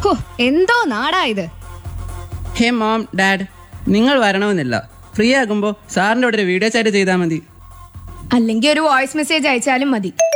ഹോ, എന്തോ നാടാ ഇത്. ഹേ മോം, ഡാഡ്, നിങ്ങൾ വരണമെന്നില്ല. ഫ്രീ ആകുമ്പോൾ സാറിൻ്റെ അവിടെ ഒരു വീഡിയോ ചാറ്റ് ചെയ്താൽ മതി. അല്ലെങ്കിൽ ഒരു വോയിസ് മെസ്സേജ് അയച്ചാലും മതി.